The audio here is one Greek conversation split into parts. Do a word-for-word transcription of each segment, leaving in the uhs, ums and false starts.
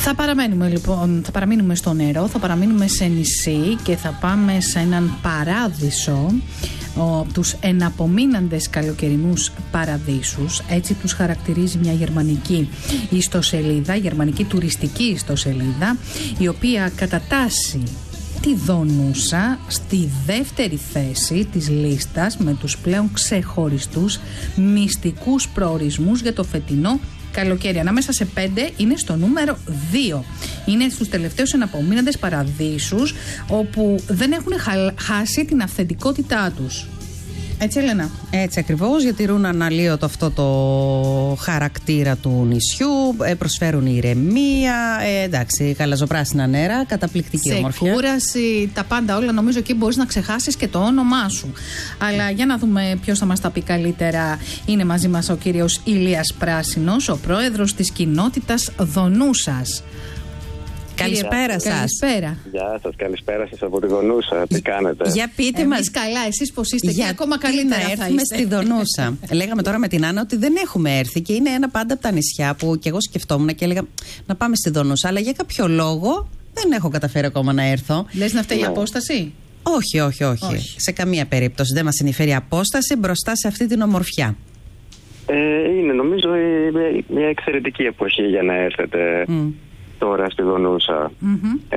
Θα παραμένουμε λοιπόν, θα παραμείνουμε στο νερό, θα παραμείνουμε σε νησί και θα πάμε σε έναν παράδεισο, ο, τους εναπομείναντες καλοκαιρινούς παραδείσους. Έτσι τους χαρακτηρίζει μια γερμανική ιστοσελίδα, γερμανική τουριστική ιστοσελίδα, η οποία κατατάσσει τη Δονούσα στη δεύτερη θέση της λίστας με τους πλέον ξεχωριστούς μυστικούς προορισμούς για το φετινό καλοκαίρι. Ανάμεσα σε πέντε είναι στο νούμερο δύο. Είναι στους τελευταίους εναπομείναντες παραδείσους, όπου δεν έχουν χάσει την αυθεντικότητά τους. Έτσι, Έλενα. Έτσι ακριβώς, διατηρούν αναλύωτο αυτό το χαρακτήρα του νησιού, προσφέρουν ηρεμία, ε, εντάξει, γαλαζοπράσινα νερά, καταπληκτική ομορφιά. Ξεκούραση, τα πάντα όλα. Νομίζω εκεί μπορείς να ξεχάσεις και το όνομά σου. Αλλά για να δούμε ποιος θα μας τα πει καλύτερα. Είναι μαζί μας ο κύριος Ηλίας Πράσινος, ο πρόεδρος της κοινότητας Δονούσας. Καλησπέρα σας. Καλησπέρα. Γεια σας, καλησπέρα σας από τη Δονούσα. Τι κάνετε? Για πείτε Εμείς μας. καλά, εσείς πώς είστε? Για και ακόμα καλύτερα να θα έρθουμε είστε. στη Δονούσα. Λέγαμε τώρα με την Άννα ότι δεν έχουμε έρθει και είναι ένα πάντα από τα νησιά που και εγώ σκεφτόμουν και έλεγα να πάμε στη Δονούσα. Αλλά για κάποιο λόγο δεν έχω καταφέρει ακόμα να έρθω. Λες να φταίει η Ναι. απόσταση? Όχι, όχι, όχι, όχι. Σε καμία περίπτωση δεν μας συνειφέρει απόσταση μπροστά σε αυτή την ομορφιά. Ε, είναι νομίζω η- μια εξαιρετική εποχή για να έρθετε Mm. τώρα στη Δονούσα. Mm-hmm. Ε,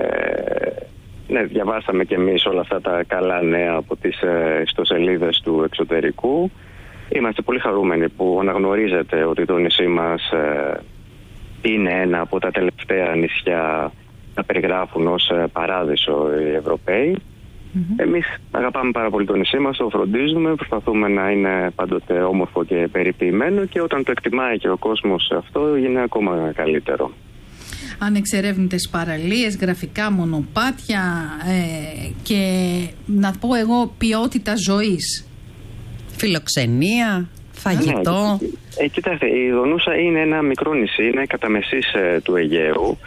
ναι, διαβάσαμε κι εμείς όλα αυτά τα καλά νέα από τις ε, ιστοσελίδες του εξωτερικού. Είμαστε πολύ χαρούμενοι που αναγνωρίζετε ότι το νησί μας ε, είναι ένα από τα τελευταία νησιά να περιγράφουν ως ε, παράδεισο οι Ευρωπαίοι. Mm-hmm. Εμείς αγαπάμε πάρα πολύ το νησί μας, το φροντίζουμε, προσπαθούμε να είναι πάντοτε όμορφο και περιποιημένο και όταν το εκτιμάει και ο κόσμος αυτό είναι ακόμα καλύτερο. Ανεξερεύνητες παραλίες, γραφικά μονοπάτια ε, και να πω εγώ ποιότητα ζωής. Φιλοξενία, φαγητό. Ναι, ε, κοιτάξτε, η Δονούσα είναι ένα μικρό νησί, είναι κατά μεσής ε, του Αιγαίου.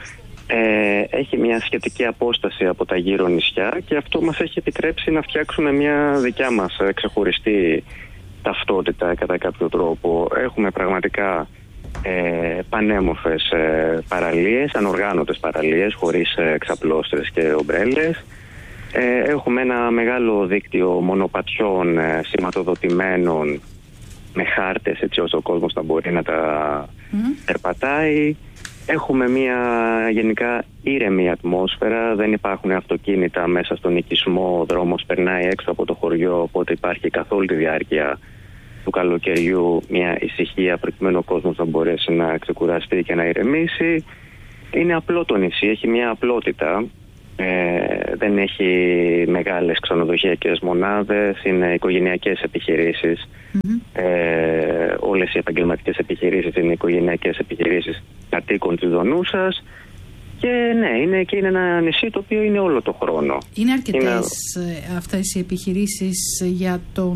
Ε, έχει μια σχετική απόσταση από τα γύρω νησιά και αυτό μας έχει επιτρέψει να φτιάξουμε μια δικιά μας ε, ξεχωριστή ταυτότητα κατά κάποιο τρόπο. Έχουμε πραγματικά ε, πανέμορφες ε, παραλίες, ανοργάνωτες παραλίες χωρίς ε, ξαπλώστρες και ομπρέλες. Ε, έχουμε ένα μεγάλο δίκτυο μονοπατιών ε, σηματοδοτημένων με χάρτες έτσι ώστε ο κόσμος να μπορεί να τα mm. περπατάει. Έχουμε μια γενικά ήρεμη ατμόσφαιρα, δεν υπάρχουν αυτοκίνητα μέσα στον οικισμό, ο δρόμος περνάει έξω από το χωριό, οπότε υπάρχει καθ' όλη τη διάρκεια του καλοκαιριού μια ησυχία προκειμένου ο κόσμος να μπορέσει να ξεκουραστεί και να ηρεμήσει. Είναι απλό το νησί, έχει μια απλότητα, ε, δεν έχει μεγάλες ξενοδοχειακές μονάδες, είναι οικογενειακές επιχειρήσεις. Mm-hmm. Ε, όλες οι επαγγελματικές επιχειρήσεις είναι οικογενειακές επιχειρήσεις κατοίκων της Δονούσας και ναι, είναι, και είναι ένα νησί το οποίο είναι όλο το χρόνο. Είναι αρκετές είναι... αυτές οι επιχειρήσεις για τον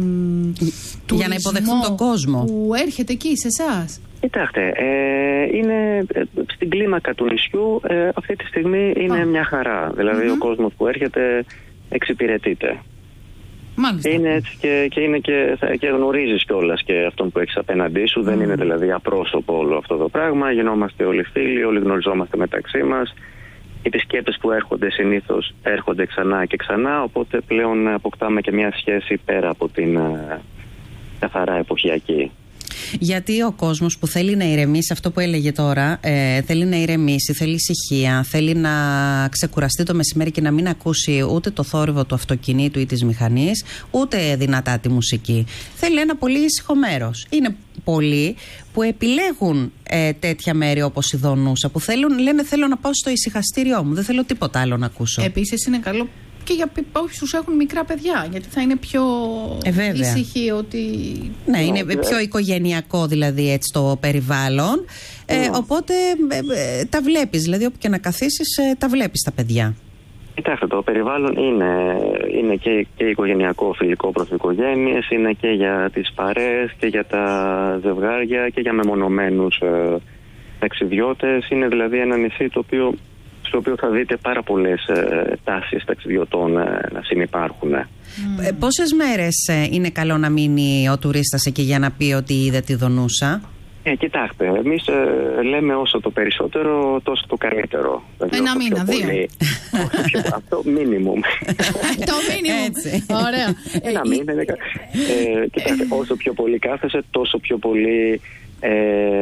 για να υποδεχθούν τον κόσμο που έρχεται εκεί σε εσάς? Κοιτάξτε, ε, είναι στην κλίμακα του νησιού ε, αυτή τη στιγμή είναι oh. μια χαρά. Δηλαδή mm-hmm. ο κόσμος που έρχεται εξυπηρετείται. Μάλιστα. Είναι έτσι και, και, είναι και, και γνωρίζεις κιόλας και αυτόν που έχεις απέναντί σου. Mm. Δεν είναι δηλαδή απρόσωπο όλο αυτό το πράγμα. Γινόμαστε όλοι φίλοι, όλοι γνωριζόμαστε μεταξύ μας. Οι επισκέπτες που έρχονται συνήθως έρχονται ξανά και ξανά. Οπότε πλέον αποκτάμε και μια σχέση πέρα από την uh, καθαρά εποχιακή. Γιατί ο κόσμος που θέλει να ηρεμήσει, αυτό που έλεγε τώρα, ε, θέλει να ηρεμήσει, θέλει ησυχία, θέλει να ξεκουραστεί το μεσημέρι και να μην ακούσει ούτε το θόρυβο του αυτοκινήτου ή της μηχανής, ούτε δυνατά τη μουσική. Θέλει ένα πολύ ήσυχο μέρος. Είναι πολλοί που επιλέγουν ε, τέτοια μέρη όπως η Δονούσα, που θέλουν, λένε θέλω να πάω στο ησυχαστήριό μου, δεν θέλω τίποτα άλλο να ακούσω. Επίσης είναι καλό και για όσους έχουν μικρά παιδιά, γιατί θα είναι πιο ε, ήσυχοι ότι... Ναι, είναι πιο οικογενειακό δηλαδή έτσι το περιβάλλον, ε, οπότε ε, ε, τα βλέπεις, δηλαδή όπου και να καθίσεις ε, τα βλέπεις τα παιδιά. Κοιτάξτε, το περιβάλλον είναι, είναι και, και οικογενειακό, φιλικό προς οικογένειες, είναι και για τις παρέες και για τα ζευγάρια και για μεμονωμένους ε, ταξιδιώτες. Είναι δηλαδή ένα νησί το οποίο... στο οποίο θα δείτε πάρα πολλές ε, τάσεις ταξιδιωτών ε, να συνυπάρχουν. Mm. Πόσες μέρες ε, είναι καλό να μείνει ο τουρίστας εκεί για να πει ότι είδε τη Δονούσα? Ε, κοιτάξτε, εμείς ε, λέμε όσο το περισσότερο, τόσο το καλύτερο. Δηλαδή, ένα μήνα, δύο. Πολύ, πιο, αυτό μίνιμουμ. Το μίνιμουμ. Ωραία. Ένα μήνα. Ε, κοιτάξτε, όσο πιο πολύ κάθεσαι, τόσο πιο πολύ... Ε,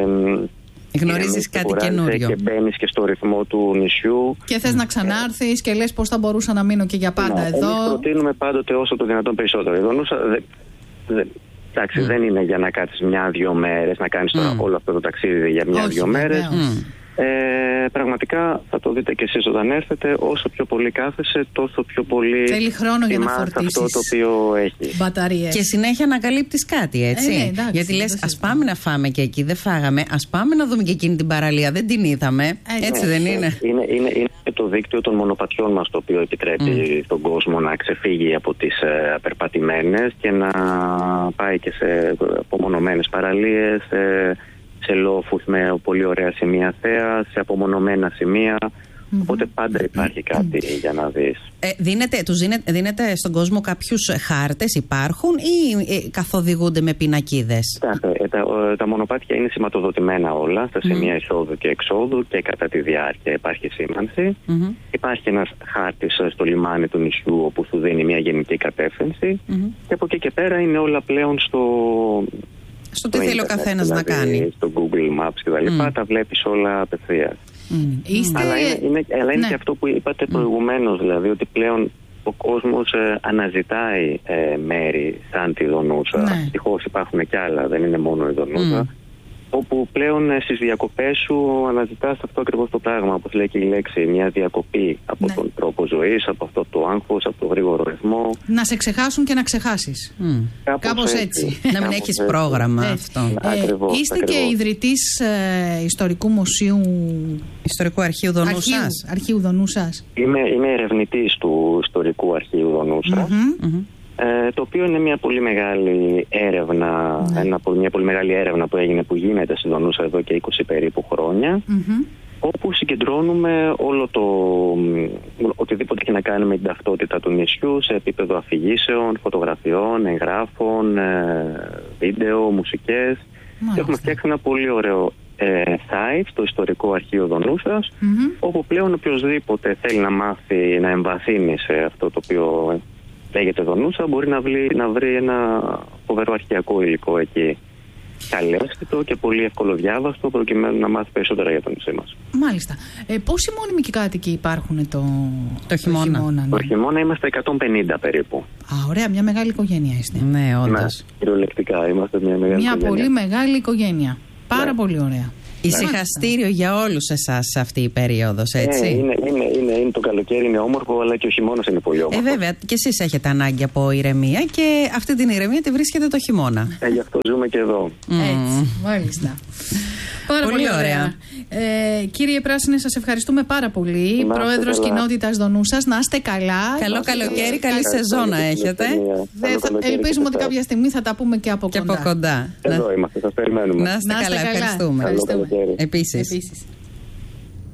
γνωρίζεις κάτι καινούριο. Και μπαίνεις και στο ρυθμό του νησιού. Και θες να ξανάρθεις και λες πώς θα μπορούσα να μείνω και για πάντα ναι, εδώ. Εμείς προτείνουμε πάντοτε όσο το δυνατόν περισσότερο. Η Δονούσα δε, δε, εντάξει, mm. δεν είναι για να κάτσεις μια-δυο μέρες, να κάνεις τώρα mm. όλο αυτό το ταξίδι για μια-δυο μέρες. Mm. Ε, πραγματικά θα το δείτε και εσείς όταν έρθετε, όσο πιο πολύ κάθεσαι, τόσο πιο πολύ θέλει χρόνο για να φορτίσεις αυτό το οποίο έχει. Μπαταρίες. Και συνέχεια ανακαλύπτεις κάτι, έτσι. Ε, ναι, εντάξει, γιατί λες, ας πάμε να φάμε και εκεί, δεν φάγαμε, ας πάμε να δούμε και εκείνη την παραλία, δεν την είδαμε. Ε, έτσι ναι, δεν είναι. Είναι, είναι, είναι και το δίκτυο των μονοπατιών μας το οποίο επιτρέπει mm. στον κόσμο να ξεφύγει από τις ε, απερπατημένες και να πάει και σε απομονωμένες παραλίες, ε, σε λόφους με πολύ ωραία σημεία θέα, σε απομονωμένα σημεία. Mm-hmm. Οπότε πάντα υπάρχει κάτι mm-hmm. για να δεις. Ε, δίνετε, τους δίνετε, δίνετε στον κόσμο κάποιους χάρτες, υπάρχουν ή ε, καθοδηγούνται με πινακίδες? Τα, τα, τα μονοπάτια είναι σηματοδοτημένα όλα στα σημεία mm-hmm. εισόδου και εξόδου και κατά τη διάρκεια υπάρχει σήμανση. Mm-hmm. Υπάρχει ένας χάρτης στο λιμάνι του νησιού όπου σου δίνει μια γενική κατεύθυνση mm-hmm. και από εκεί και πέρα είναι όλα πλέον στο... Στο τι θέλει ο καθένας δηλαδή, να κάνει. Στο Google Maps και τα λοιπά, mm. τα βλέπεις όλα απευθείας. Mm. Είστε... Αλλά είναι, είναι, αλλά είναι ναι. και αυτό που είπατε mm. προηγουμένως, δηλαδή ότι πλέον ο κόσμος ε, αναζητάει ε, μέρη σαν τη Δονούσα. Ναι. Ευτυχώς υπάρχουν και άλλα, δεν είναι μόνο η Δονούσα. Mm. Όπου πλέον ε, στις διακοπές σου αναζητάς αυτό ακριβώς το πράγμα, όπως λέει και η λέξη, μια διακοπή από ναι. τον τρόπο ζωής, από αυτό το άγχος, από το γρήγορο ρυθμό. Να σε ξεχάσουν και να ξεχάσεις. Mm. Κάπως, Κάπως έτσι. έτσι. Να μην έχεις έτσι. πρόγραμμα έτσι. αυτό. Ε, ακριβώς, είστε ακριβώς. και ιδρυτής ε, Ιστορικού Μουσείου... Ιστορικού Αρχείου Δονούσας. Αρχείου, αρχείου Δονούσας. Είμαι, είμαι ερευνητής του Ιστορικού Αρχείου Δονούσας. Mm-hmm. Mm-hmm. Ε, το οποίο είναι μια πολύ μεγάλη έρευνα, ναι. ένα, μια πολύ μεγάλη έρευνα που έγινε, που γίνεται στη Δονούσα εδώ και είκοσι περίπου χρόνια, mm-hmm. όπου συγκεντρώνουμε όλο το οτιδήποτε έχει να κάνει με την ταυτότητα του νησιού σε επίπεδο αφηγήσεων, φωτογραφιών, εγγράφων, ε, βίντεο, μουσικές. Μάλιστα. Και έχουμε φτιάξει ένα πολύ ωραίο ε, site, το Ιστορικό Αρχείο Δονούσας, mm-hmm. όπου πλέον οποιοδήποτε θέλει να μάθει, να εμβαθύνει σε αυτό το οποίο λέγεται Δονούσα, μπορεί να βρει, να βρει ένα φοβερό αρχαιακό υλικό εκεί. Καλέσθητο και πολύ ευκολοδιάβαστο, προκειμένου να μάθει περισσότερα για το νησί μας. Μάλιστα. Ε, πόσοι μόνιμοι και κάτοικοι υπάρχουν το, το χειμώνα? Το χειμώνα, ναι. Το χειμώνα είμαστε εκατόν πενήντα περίπου. Α, ωραία, μια μεγάλη οικογένεια είστε. Ναι, όντως. Ναι, κυριολεκτικά είμαστε μια μεγάλη μια οικογένεια. Μια πολύ μεγάλη οικογένεια. Πάρα ναι. πολύ ωραία. Ησυχαστήριο για όλους εσάς αυτή η περίοδος, έτσι. Ε, είναι, είναι, είναι, είναι το καλοκαίρι, είναι όμορφο, αλλά και ο χειμώνας είναι πολύ όμορφο. Ε, βέβαια, και εσείς έχετε ανάγκη από ηρεμία και αυτή την ηρεμία τη βρίσκετε το χειμώνα. Ε, γι' αυτό ζούμε και εδώ. Mm. Έτσι, μάλιστα. Πάρα πολύ, πολύ ωραία. Ε, κύριε Πράσινε, σας ευχαριστούμε πάρα πολύ. Να, Πρόεδρος Κοινότητας Δονούσας, να είστε καλά. Καλό καλοκαίρι, καλή σεζόν να έχετε. Ελπίζουμε ότι κάποια στιγμή θα τα πούμε και από και κοντά. Από κοντά. Εδώ είμαστε, σας περιμένουμε. Να είστε καλά, ευχαριστούμε. Ευχαριστούμε. Επίσης. Επίσης.